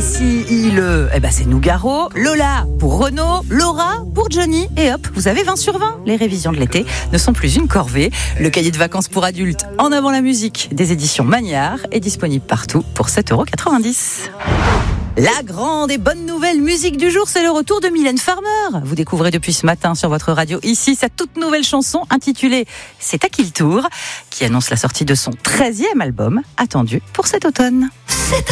Jessie, c'est Nougaro. Lola pour Renaud. Laura pour Johnny. Et hop, vous avez 20 sur 20. Les révisions de l'été ne sont plus une corvée. Le cahier de vacances pour adultes En avant la musique des éditions Magnard est disponible partout pour 7,90 €. La grande et bonne nouvelle musique du jour, c'est le retour de Mylène Farmer. Vous découvrez depuis ce matin sur votre radio ici sa toute nouvelle chanson intitulée C'est à qui le tour, qui annonce la sortie de son 13e album, attendu pour cet automne. C'est